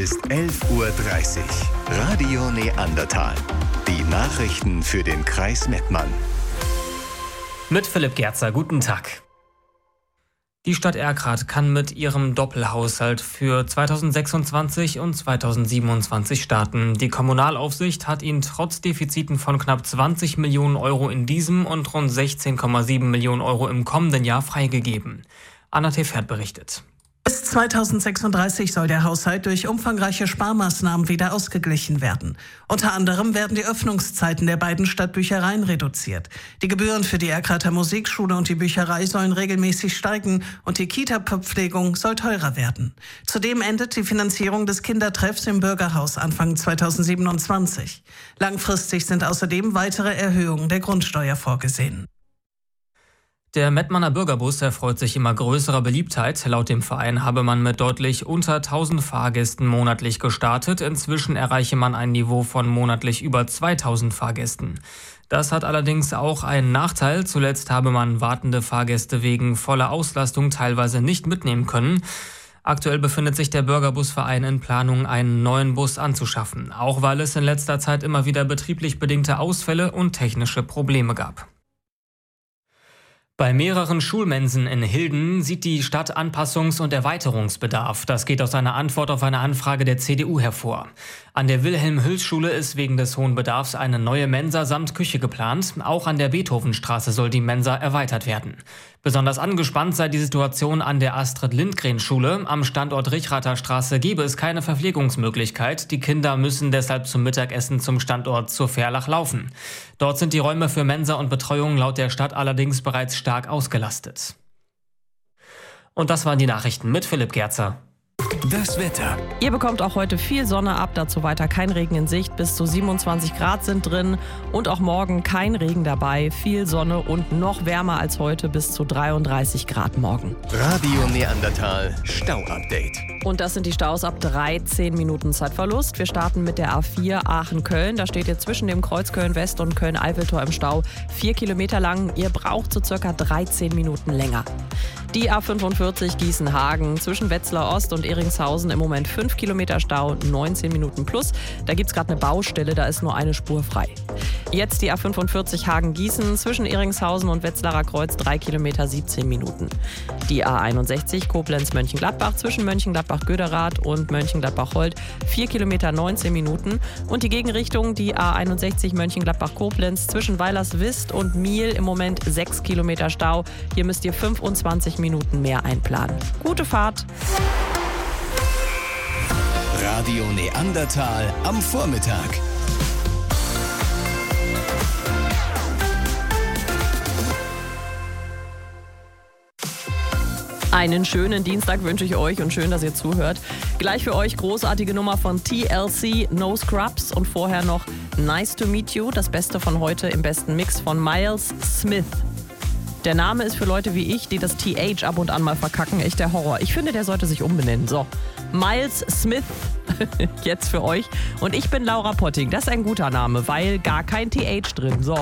Ist 11:30 Uhr. Radio Neandertal. Die Nachrichten für den Kreis Mettmann. Mit Philipp Gerzer, guten Tag. Die Stadt Erkrath kann mit ihrem Doppelhaushalt für 2026 und 2027 starten. Die Kommunalaufsicht hat ihn trotz Defiziten von knapp 20 Millionen Euro in diesem und rund 16,7 Millionen Euro im kommenden Jahr freigegeben. Anna Tefert berichtet. Bis 2036 soll der Haushalt durch umfangreiche Sparmaßnahmen wieder ausgeglichen werden. Unter anderem werden die Öffnungszeiten der beiden Stadtbüchereien reduziert. Die Gebühren für die Erkrather Musikschule und die Bücherei sollen regelmäßig steigen und die Kita-Verpflegung soll teurer werden. Zudem endet die Finanzierung des Kindertreffs im Bürgerhaus Anfang 2027. Langfristig sind außerdem weitere Erhöhungen der Grundsteuer vorgesehen. Der Mettmanner Bürgerbus erfreut sich immer größerer Beliebtheit. Laut dem Verein habe man mit deutlich unter 1000 Fahrgästen monatlich gestartet. Inzwischen erreiche man ein Niveau von monatlich über 2000 Fahrgästen. Das hat allerdings auch einen Nachteil. Zuletzt habe man wartende Fahrgäste wegen voller Auslastung teilweise nicht mitnehmen können. Aktuell befindet sich der Bürgerbusverein in Planung, einen neuen Bus anzuschaffen. Auch weil es in letzter Zeit immer wieder betrieblich bedingte Ausfälle und technische Probleme gab. Bei mehreren Schulmensen in Hilden sieht die Stadt Anpassungs- und Erweiterungsbedarf. Das geht aus einer Antwort auf eine Anfrage der CDU hervor. An der Wilhelm-Hüls-Schule ist wegen des hohen Bedarfs eine neue Mensa samt Küche geplant. Auch an der Beethovenstraße soll die Mensa erweitert werden. Besonders angespannt sei die Situation an der Astrid-Lindgren-Schule. Am Standort Richrather Straße gebe es keine Verpflegungsmöglichkeit. Die Kinder müssen deshalb zum Mittagessen zum Standort zur Verlach laufen. Dort sind die Räume für Mensa und Betreuung laut der Stadt allerdings bereits stark ausgelastet. Und das waren die Nachrichten mit Philipp Gerzer. Das Wetter. Ihr bekommt auch heute viel Sonne ab, dazu weiter kein Regen in Sicht, bis zu 27 Grad sind drin und auch morgen kein Regen dabei, viel Sonne und noch wärmer als heute, bis zu 33 Grad morgen. Radio Neandertal Stau-Update. Und das sind die Staus ab 13 Minuten Zeitverlust. Wir starten mit der A4 Aachen-Köln. Da steht jetzt zwischen dem Kreuz Köln-West und Köln-Eiffeltor im Stau 4 Kilometer lang. Ihr braucht so circa 13 Minuten länger. Die A45 Gießen-Hagen zwischen Wetzlar Ost und Eringshausen im Moment 5 Kilometer Stau, 19 Minuten plus. Da gibt es gerade eine Baustelle, da ist nur eine Spur frei. Jetzt die A45 Hagen-Gießen zwischen Eringshausen und Wetzlarer Kreuz 3 Kilometer, 17 Minuten. Die A61 Koblenz-Mönchengladbach zwischen Mönchengladbach-Göderath und Mönchengladbach-Holt 4 Kilometer, 19 Minuten. Und die Gegenrichtung, die A61 Mönchengladbach-Koblenz zwischen Weilerswist und Miel im Moment 6 Kilometer Stau. Hier müsst ihr 25 Minuten mehr einplanen. Gute Fahrt! Radio Neandertal am Vormittag. Einen schönen Dienstag wünsche ich euch und schön, dass ihr zuhört. Gleich für euch großartige Nummer von TLC, No Scrubs und vorher noch Nice to Meet You, das Beste von heute im besten Mix von Miles Smith. Der Name ist für Leute wie ich, die das TH ab und an mal verkacken, echt der Horror. Ich finde, der sollte sich umbenennen. So, Miles Smith jetzt für euch. Und ich bin Laura Potting. Das ist ein guter Name, weil gar kein TH drin. So.